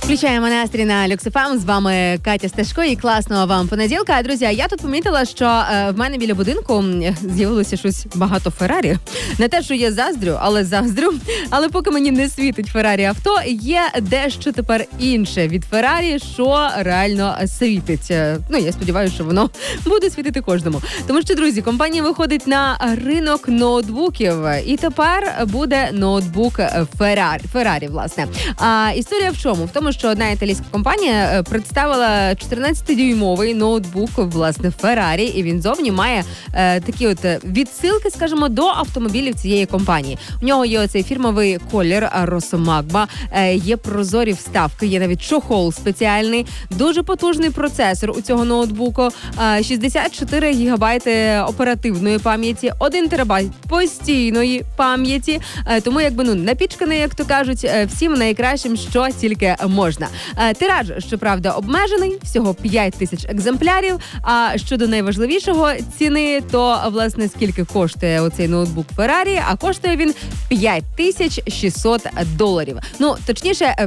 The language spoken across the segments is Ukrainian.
Включаємо настрій на Люкс ФМ. З вами Катя Сташко і класного вам понеділка. Друзі, я тут помітила, що в мене біля будинку з'явилося щось багато Феррарі. Не те, що я заздрю, але заздрю. Але поки мені не світить Феррарі авто, є дещо тепер інше від Феррарі, що реально світить. Ну, я сподіваюся, що воно буде світити кожному. Тому що, друзі, компанія виходить на ринок ноутбуків. І тепер буде ноутбук Феррарі, власне. А історія в чому? В тому, що одна італійська компанія представила 14-дюймовий ноутбук, власне, Феррарі, і він зовні має такі от відсилки, скажімо, до автомобілів цієї компанії. У нього є оцей фірмовий колір Rosso Magma, є прозорі вставки, є навіть чохол спеціальний, дуже потужний процесор у цього ноутбуку, 64 гігабайти оперативної пам'яті, 1 терабайт постійної пам'яті, тому якби, напічканий, як то кажуть, всім найкращим, що тільки можна. Тираж, щоправда, обмежений, всього 5 тисяч екземплярів, а щодо найважливішого ціни, то, власне, скільки коштує оцей ноутбук Феррарі, а коштує він $5600. Ну, точніше,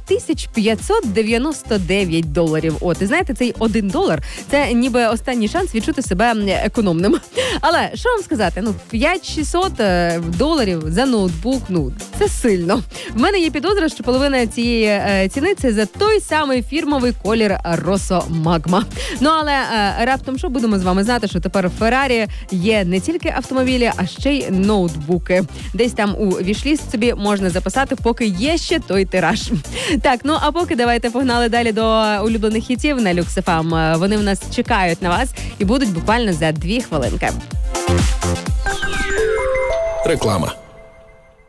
$5599. От, і знаєте, цей $1 – це ніби останній шанс відчути себе економним. Але, що вам сказати, $5600 за ноутбук, це сильно. В мене є підозра, що половина цієї ціни – це за той самий фірмовий колір Rosso Magma. Ну, але раптом що будемо з вами знати, що тепер в Феррарі є не тільки автомобілі, а ще й ноутбуки. Десь там у вішліст собі можна записати, поки є ще той тираж. Так, а поки давайте погнали далі до улюблених хітів на Люкс ФМ. Вони в нас чекають на вас і будуть буквально за 2 хвилинки. Реклама.